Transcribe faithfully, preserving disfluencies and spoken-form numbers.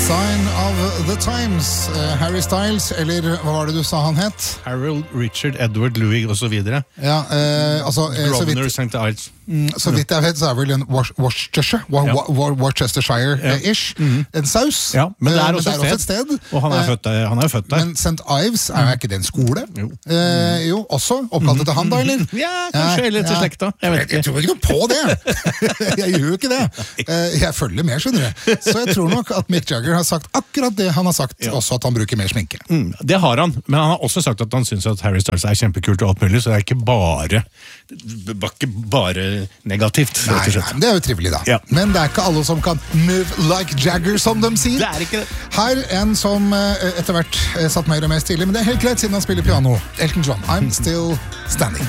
Sign of the Times. Uh, Harry Styles, eller hva var det du sa han het? Harold, Richard, Edward, Louis og så videre. Ja, uh, altså... Uh, Governor Saint Ives. Mm, så vidt jeg vet, så er vel en Worcestershire, ja. Worcestershire-ish, ja. mm. en saus. Ja, men det er også, men det er et, sted. også et sted. Og han er, født, han er jo født der. Men Saint Ives, er ikke det en skole? Jo. Uh, jo, også. Oppkalt etter han da, eller? Ja, kanskje, eller til slekta. Jeg vet ikke. Jeg, jeg tror ikke noe på det. Jeg gjør jo ikke det. Uh, jeg følger med, skjønner du. Så jeg tror nok at Mick Jagger har sagt akkurat det han har sagt, ja. Også at han bruker mer sminke. Mm, det har han, men han har også sagt at han synes at Harry Styles er kjempekult og alt mulig, så det er ikke bare, det er ikke bare negativt. Nei, nei, det er jo trivelig da. Ja. Men det er ikke alle som kan move like Jagger, som de sier. Det er ikke det. Her en som etter hvert satt mer og mer stille, men det er helt greit siden han spiller piano. Elton John, I'm Still Standing.